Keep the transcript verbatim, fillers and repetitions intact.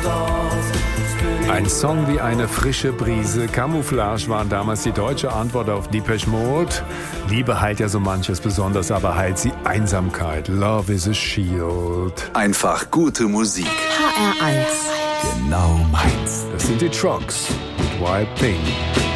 Ein Song wie eine frische Brise. Camouflage waren damals die deutsche Antwort auf Depeche Mode. Liebe heilt ja so manches, besonders aber heilt sie Einsamkeit. Love is a shield. Einfach gute Musik. H R eins. Genau meins. Das sind die Trucks mit Wild Thing.